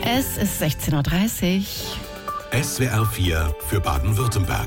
Es ist 16:30 Uhr. SWR 4 für Baden-Württemberg.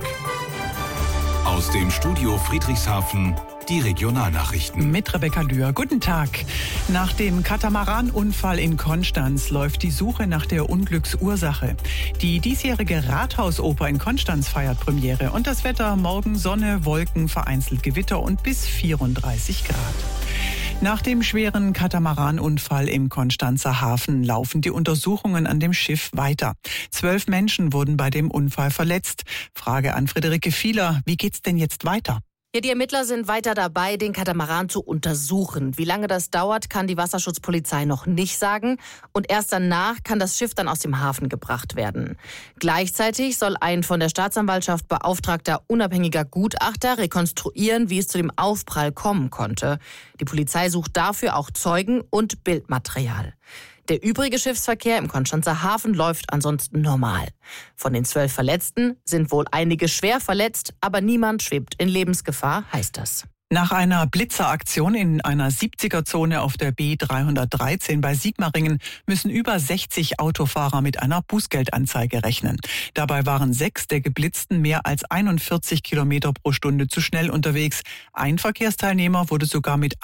Aus dem Studio Friedrichshafen die Regionalnachrichten. Mit Rebecca Lühr. Guten Tag. Nach dem Katamaranunfall in Konstanz läuft die Suche nach der Unglücksursache. Die diesjährige Rathausoper in Konstanz feiert Premiere. Und das Wetter: morgen Sonne, Wolken, vereinzelt Gewitter und bis 34 Grad. Nach dem schweren Katamaranunfall im Konstanzer Hafen laufen die Untersuchungen an dem Schiff weiter. 12 Menschen wurden bei dem Unfall verletzt. Frage an Friederike Fieler: Wie geht's denn jetzt weiter? Ja, die Ermittler sind weiter dabei, den Katamaran zu untersuchen. Wie lange das dauert, kann die Wasserschutzpolizei noch nicht sagen. Und erst danach kann das Schiff dann aus dem Hafen gebracht werden. Gleichzeitig soll ein von der Staatsanwaltschaft beauftragter unabhängiger Gutachter rekonstruieren, wie es zu dem Aufprall kommen konnte. Die Polizei sucht dafür auch Zeugen und Bildmaterial. Der übrige Schiffsverkehr im Konstanzer Hafen läuft ansonsten normal. Von den 12 Verletzten sind wohl einige schwer verletzt, aber niemand schwebt in Lebensgefahr, heißt das. Nach einer Blitzeraktion in einer 70er-Zone auf der B313 bei Sigmaringen müssen über 60 Autofahrer mit einer Bußgeldanzeige rechnen. Dabei waren 6 der Geblitzten mehr als 41 Kilometer pro Stunde zu schnell unterwegs. Ein Verkehrsteilnehmer wurde sogar mit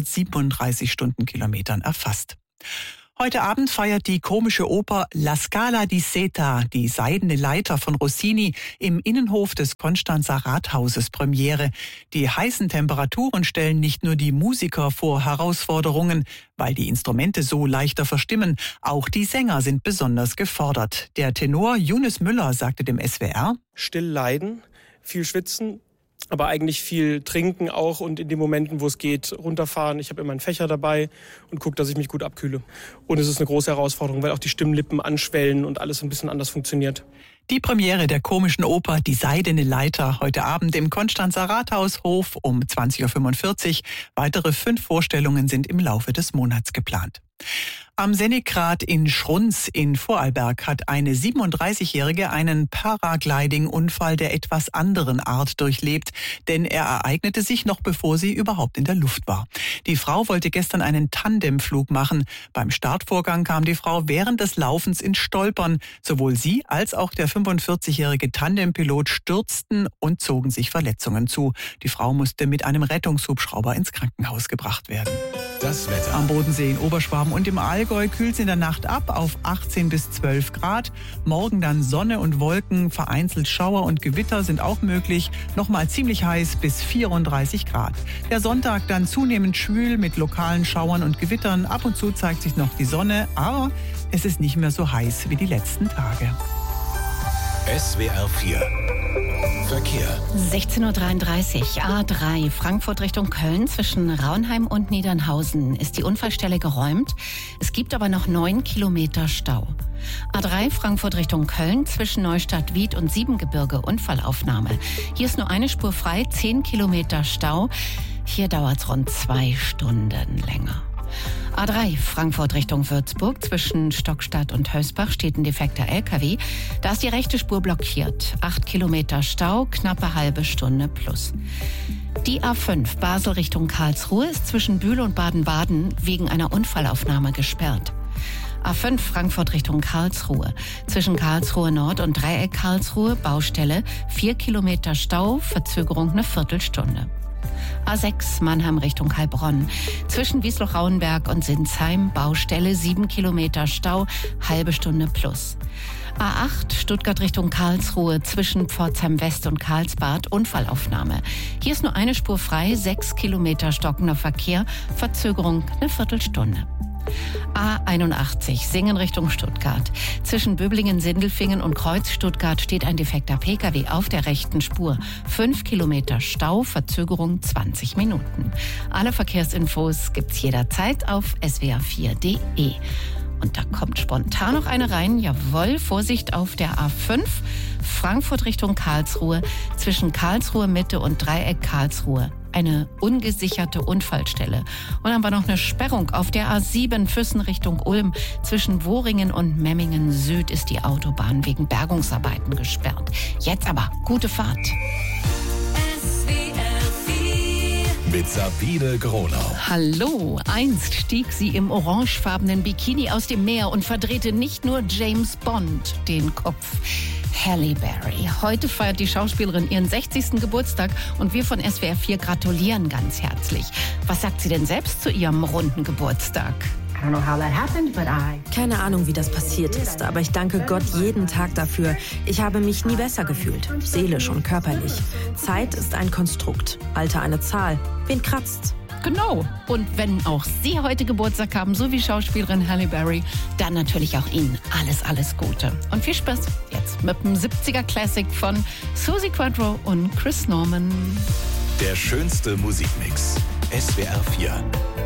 137 Stundenkilometern erfasst. Heute Abend feiert die komische Oper La Scala di Seta, die seidene Leiter von Rossini, im Innenhof des Konstanzer Rathauses Premiere. Die heißen Temperaturen stellen nicht nur die Musiker vor Herausforderungen, weil die Instrumente so leichter verstimmen. Auch die Sänger sind besonders gefordert. Der Tenor Younes Müller sagte dem SWR: Still leiden, viel schwitzen, aber eigentlich viel trinken auch und in den Momenten, wo es geht, runterfahren. Ich habe immer einen Fächer dabei und gucke, dass ich mich gut abkühle. Und es ist eine große Herausforderung, weil auch die Stimmlippen anschwellen und alles ein bisschen anders funktioniert. Die Premiere der komischen Oper Die seidene Leiter heute Abend im Konstanzer Rathaushof um 20.45 Uhr. Weitere 5 Vorstellungen sind im Laufe des Monats geplant. Am Sennigrat in Schrunz in Vorarlberg hat eine 37-Jährige einen Paragliding-Unfall der etwas anderen Art durchlebt, denn er ereignete sich noch bevor sie überhaupt in der Luft war. Die Frau wollte gestern einen Tandemflug machen. Beim Startvorgang kam die Frau während des Laufens ins Stolpern. Sowohl sie als auch der 45-jährige Tandempilot stürzten und zogen sich Verletzungen zu. Die Frau musste mit einem Rettungshubschrauber ins Krankenhaus gebracht werden. Das Wetter. Am Bodensee in Oberschwaben und im Allgäu kühlt es in der Nacht ab auf 18 bis 12 Grad. Morgen dann Sonne und Wolken, vereinzelt Schauer und Gewitter sind auch möglich. Nochmal ziemlich heiß bis 34 Grad. Der Sonntag dann zunehmend schwül mit lokalen Schauern und Gewittern. Ab und zu zeigt sich noch die Sonne, aber es ist nicht mehr so heiß wie die letzten Tage. SWR 4 Verkehr. 16:33 Uhr, A3 Frankfurt Richtung Köln. Zwischen Raunheim und Niedernhausen ist die Unfallstelle geräumt. Es gibt aber noch 9 Kilometer Stau. A3 Frankfurt Richtung Köln. Zwischen Neustadt-Wied und Siebengebirge Unfallaufnahme. Hier ist nur eine Spur frei, 10 Kilometer Stau. Hier dauert es rund 2 Stunden länger. A3 Frankfurt Richtung Würzburg. Zwischen Stockstadt und Hösbach steht ein defekter LKW. Da ist die rechte Spur blockiert. 8 Kilometer Stau, knappe halbe Stunde plus. Die A5 Basel Richtung Karlsruhe ist zwischen Bühl und Baden-Baden wegen einer Unfallaufnahme gesperrt. A5 Frankfurt Richtung Karlsruhe. Zwischen Karlsruhe Nord und Dreieck Karlsruhe Baustelle. 4 Kilometer Stau, Verzögerung eine Viertelstunde. A6 Mannheim Richtung Heilbronn. Zwischen Wiesloch-Rauenberg und Sinsheim Baustelle, 7 Kilometer Stau, halbe Stunde plus. A8 Stuttgart Richtung Karlsruhe. Zwischen Pforzheim West und Karlsbad Unfallaufnahme. Hier ist nur eine Spur frei, 6 Kilometer stockender Verkehr, Verzögerung eine Viertelstunde. A81 Singen Richtung Stuttgart. Zwischen Böblingen-Sindelfingen und Kreuz Stuttgart steht ein defekter Pkw auf der rechten Spur. 5 Kilometer Stau, Verzögerung 20 Minuten. Alle Verkehrsinfos gibt's jederzeit auf swr4.de. Und da kommt spontan noch eine rein. Jawohl, Vorsicht auf der A5. Frankfurt Richtung Karlsruhe. Zwischen Karlsruhe Mitte und Dreieck Karlsruhe. Eine ungesicherte Unfallstelle. Und dann war noch eine Sperrung auf der A7 Füssen Richtung Ulm. Zwischen Wohringen und Memmingen Süd ist die Autobahn wegen Bergungsarbeiten gesperrt. Jetzt aber gute Fahrt. mit Sabine Gronau. Hallo, einst stieg sie im orangefarbenen Bikini aus dem Meer und verdrehte nicht nur James Bond den Kopf. Halle Berry. Heute feiert die Schauspielerin ihren 60. Geburtstag und wir von SWR 4 gratulieren ganz herzlich. Was sagt sie denn selbst zu ihrem runden Geburtstag? Keine Ahnung, wie das passiert ist, aber ich danke Gott jeden Tag dafür. Ich habe mich nie besser gefühlt, seelisch und körperlich. Zeit ist ein Konstrukt, Alter eine Zahl. Wen kratzt's? Genau. Und wenn auch Sie heute Geburtstag haben, so wie Schauspielerin Halle Berry, dann natürlich auch Ihnen alles Gute. Und viel Spaß jetzt mit dem 70er Classic von Suzi Quatro und Chris Norman. Der schönste Musikmix. SWR 4.